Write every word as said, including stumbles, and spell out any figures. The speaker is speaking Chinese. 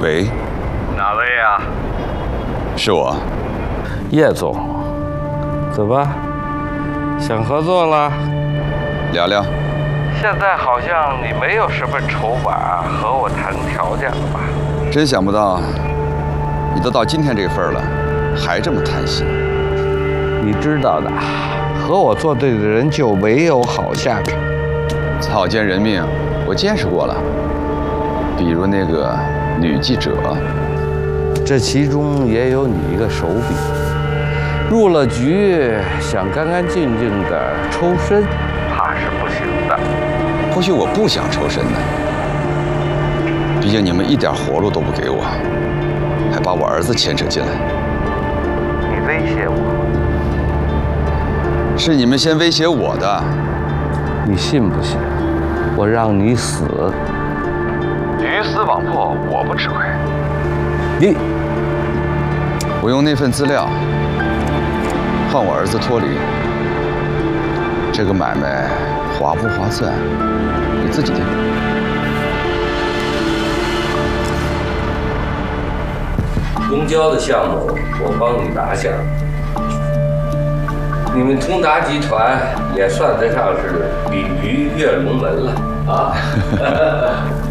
喂， 哪位呀？ 是我。 叶总，怎么想合作了？ 聊聊。 现在好像你没有什么筹码和我谈条件了吧？ 真想不到，你都到今天这份儿了，还这么贪心。 你知道的，和我作对的人就没有好下场。 草菅人命，我见识过了。比如那个女记者， 这其中也有你一个手笔。入了局，想干干净净的抽身，怕是不行的。 或许我不想抽身呢，毕竟你们一点活路都不给我，还把我儿子牵扯进来。 你威胁我？ 是你们先威胁我的。 你信不信？我让你死！ 鱼死网破，我不吃亏。 你， 我用那份资料换我儿子脱离，这个买卖划不划算，你自己定。 公交的项目我帮你拿下，你们通达集团也算得上是鲤鱼跃龙门了啊！